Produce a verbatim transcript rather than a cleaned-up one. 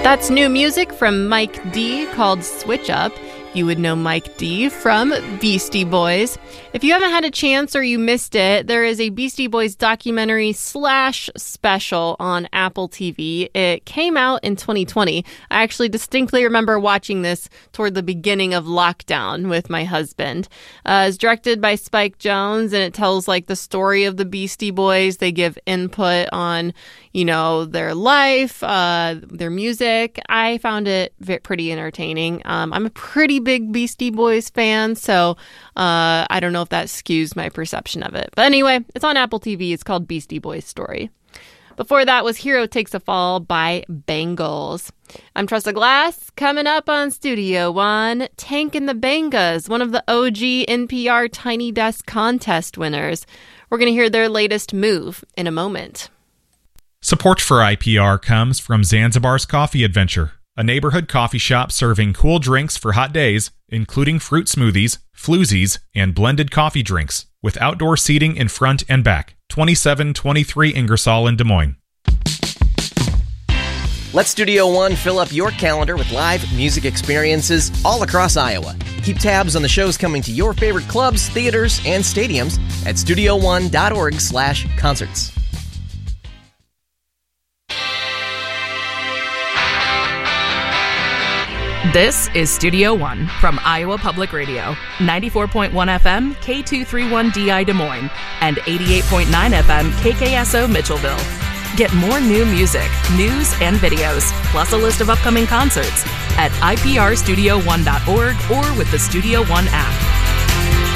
That's new music from Mike D called Switch Up. You would know Mike D from Beastie Boys. If you haven't had a chance or you missed it, there is a Beastie Boys documentary slash special on Apple T V. It came out in twenty twenty. I actually distinctly remember watching this toward the beginning of lockdown with my husband. Uh, it's directed by Spike Jonze, and it tells like the story of the Beastie Boys. They give input on, you know, their life, uh, their music. I found it v- pretty entertaining. Um, I'm a pretty big Beastie Boys fan, so uh, I don't know if that skews my perception of it. But anyway, it's on Apple T V. It's called Beastie Boys Story. Before that was Hero Takes a Fall by Bangles. I'm Tressa Glass. Coming up on Studio One, Tank and the Bangas, one of the O G N P R Tiny Desk contest winners. We're going to hear their latest move in a moment. Support for I P R comes from Zanzibar's Coffee Adventure, a neighborhood coffee shop serving cool drinks for hot days, including fruit smoothies, floozies, and blended coffee drinks, with outdoor seating in front and back. twenty-seven twenty-three Ingersoll in Des Moines. Let Studio One fill up your calendar with live music experiences all across Iowa. Keep tabs on the shows coming to your favorite clubs, theaters, and stadiums at studio one dot org slash concerts. This is Studio One from Iowa Public Radio, ninety-four point one F M, K two thirty-one D I Des Moines, and eighty-eight point nine F M, K K S O Mitchellville. Get more new music, news, and videos, plus a list of upcoming concerts at I P R studio one dot org or with the Studio One app.